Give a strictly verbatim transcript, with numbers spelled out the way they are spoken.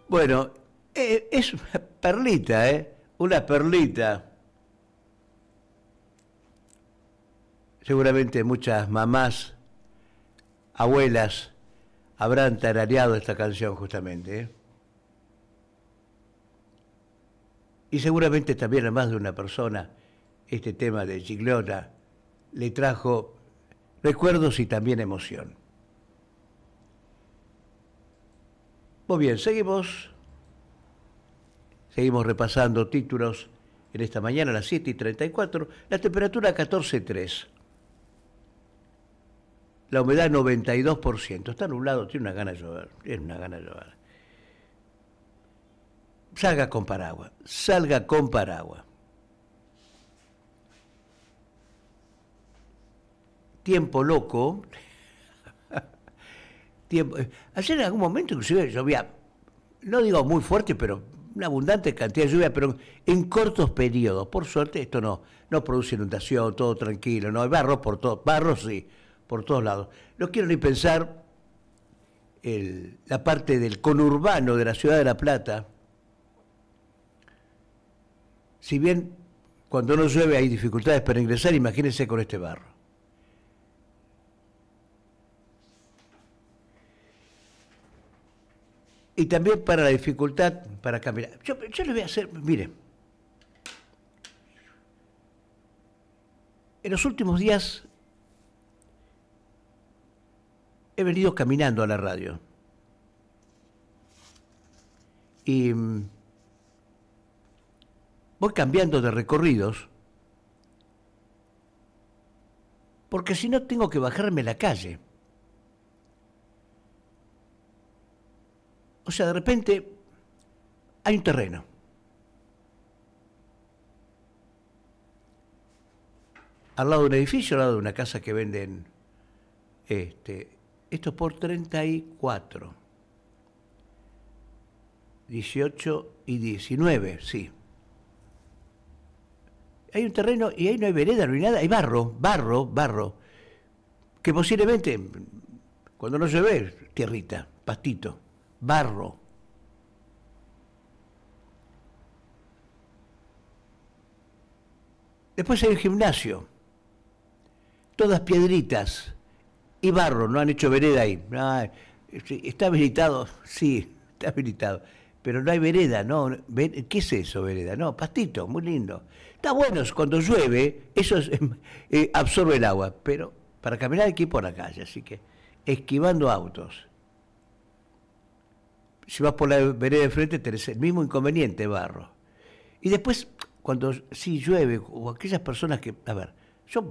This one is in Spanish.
Bueno, eh, es una perlita, ¿eh? Una perlita. Seguramente muchas mamás, abuelas, habrán tarareado esta canción justamente, ¿eh? Y seguramente también a más de una persona este tema de Gigliola le trajo recuerdos y también emoción. Muy bien, seguimos, seguimos repasando títulos en esta mañana a las siete y treinta y cuatro, la temperatura catorce coma tres, la humedad noventa y dos por ciento, está nublado, tiene una gana de llover, tiene una gana de llover. Salga con paraguas, salga con paraguas. Tiempo loco. Tiempo. Ayer en algún momento inclusive llovía, no digo muy fuerte, pero una abundante cantidad de lluvia, pero en cortos periodos. Por suerte esto no, no produce inundación, todo tranquilo, no hay barro por todos, barro sí, por todos lados. No quiero ni pensar el, la parte del conurbano de la ciudad de La Plata. Si bien cuando no llueve hay dificultades para ingresar, imagínense con este barro. Y también para la dificultad para caminar. Yo, yo le voy a hacer, mire, en los últimos días he venido caminando a la radio. Y voy cambiando de recorridos, porque si no tengo que bajarme la calle. O sea, de repente hay un terreno. Al lado de un edificio, al lado de una casa que venden este, esto por treinta y cuatro, dieciocho y diecinueve, sí. Hay un terreno y ahí no hay vereda, no hay nada, hay barro, barro, barro, que posiblemente, cuando no llueve, tierrita, pastito, barro. Después hay un gimnasio, todas piedritas y barro, no han hecho vereda ahí. Ah, está habilitado, sí, está habilitado, pero no hay vereda, ¿no? ¿Qué es eso, vereda? No, pastito, muy lindo. Está bueno, cuando llueve, eso es, eh, absorbe el agua, pero para caminar hay que ir por la calle, así que esquivando autos. Si vas por la vereda de frente tenés el mismo inconveniente, barro. Y después, cuando sí llueve, o aquellas personas que, a ver,